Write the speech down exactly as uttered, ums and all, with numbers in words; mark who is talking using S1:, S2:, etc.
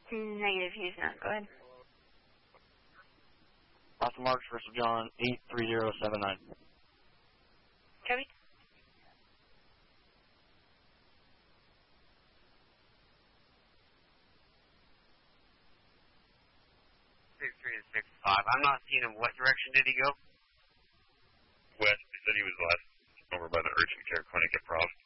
S1: Negative, he's not. Go ahead.
S2: Austin Marks, First of John, eight three zero seven nine.
S1: Copy.
S3: six three and six five. I'm not seeing him. What direction did he go?
S4: West. He said he was last over by the urgent care clinic at Providence.